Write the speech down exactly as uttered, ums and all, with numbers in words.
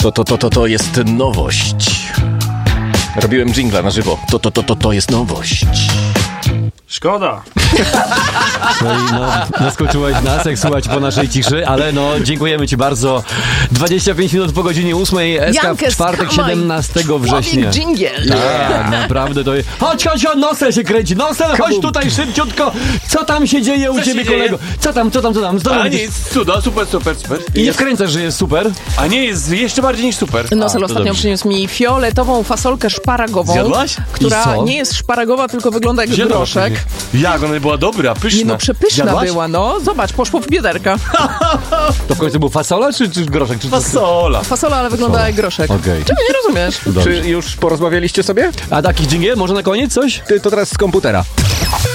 To, to, to, to, to jest nowość. Robiłem dżingla na żywo. To, to, to, to, to jest nowość. Szkoda. No i no, naskoczyłeś nas, jak słuchać po naszej ciszy, ale no, dziękujemy ci bardzo. dwadzieścia pięć minut po godzinie ósmej, S K w Jankes, czwartek, come on. siedemnastego września. Dżingiel. Tak, naprawdę to jest... Chodź, chodź, chodź, nosem się kręci, nosem, chodź tutaj szybciutko. Co tam się dzieje u Co ciebie, się dzieje? kolego? Co tam, co tam, co tam? Znowu A nie, gdzieś- jest cuda, super, super, super. I nie wkręcasz, że jest super? A nie, jest jeszcze bardziej niż super. Nosel to ostatnio dobrze. przyniósł mi fioletową fasolkę szparagową, Zjadłaś? która I co? nie jest szparagowa, tylko wygląda jak Zjadłaś groszek. Jak, ona była dobra, pyszna. Nie no, przepyszna Zjadłaś? była, no. Zobacz, poszło w biederka. To w końcu był fasola, czy, czy groszek? Czy Fasola. Fasola, ale wygląda jak groszek. Okej. Czego nie rozumiesz? Dobrze. Czy już porozmawialiście sobie? A taki dżingiel? Może na koniec coś? Ty, to teraz z komputera.